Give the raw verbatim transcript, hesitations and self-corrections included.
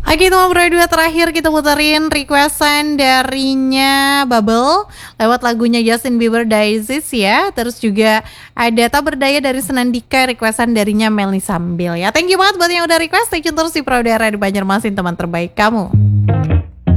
Oke, teman Bro dua terakhir kita puterin requestan darinya Bubble lewat lagunya Justin Bieber Daisies ya. Terus juga ada Tak Berdaya dari Senandika, requestan darinya Melly Sambil ya. Thank you banget buat yang udah request. Stay tune terus di Pro Daerah di Banjarmasin, teman terbaik kamu.